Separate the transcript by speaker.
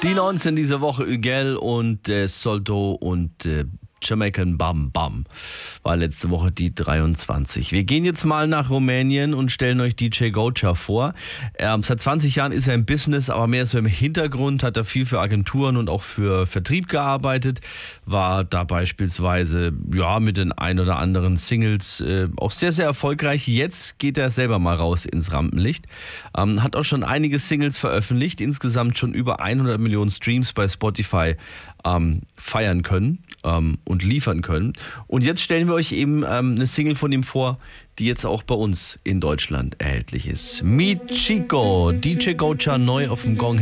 Speaker 1: Die 19 diese Woche Ügel und Solto und Jamaican Bam Bam war letzte Woche die 23. Wir gehen jetzt mal nach Rumänien und stellen euch DJ Gocha vor. Seit 20 Jahren ist er im Business, aber mehr so im Hintergrund, hat er viel für Agenturen und auch für Vertrieb gearbeitet, war da beispielsweise mit den ein oder anderen Singles auch sehr, sehr erfolgreich. Jetzt geht er selber mal raus ins Rampenlicht, hat auch schon einige Singles veröffentlicht, insgesamt schon über 100 Millionen Streams bei Spotify feiern können und liefern können. Und jetzt stellen wir euch eben eine Single von ihm vor, die jetzt auch bei uns in Deutschland erhältlich ist. Mi Chico, DJ Gocha neu auf dem Gong.